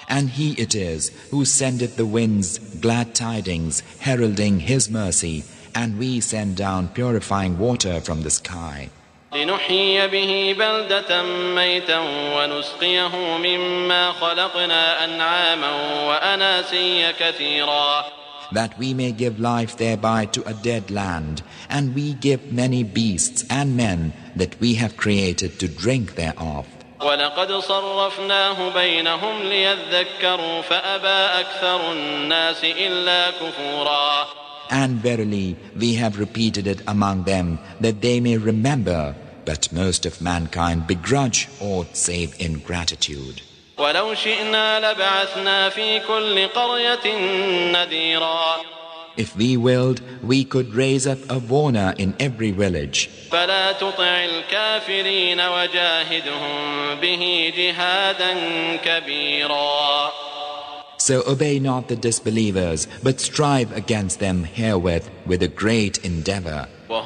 And He it is who sendeth the winds glad tidings, heralding His mercy, and we send down purifying water from the sky. لنحيي به بلدة ميتا ونسقيه مما خلقنا أنعاما وأناسيا كثيرا. That we may give life thereby to a dead land, and we give many beasts and men that we have created to drink thereof. ولقد صرفناه بينهم ليذكروا فأبى أكثر الناس إلا كفورا. And verily, we have repeated it among them that they may remember, but most of mankind begrudge aught save ingratitude. ولو شئنا لبعثنا في كل قرية نذيرا. If we willed, we could raise up a warner in every village. فلا تطع الكافرين وجاهدهم به جهادا كبيرا. So obey not the disbelievers, but strive against them herewith with a great endeavor.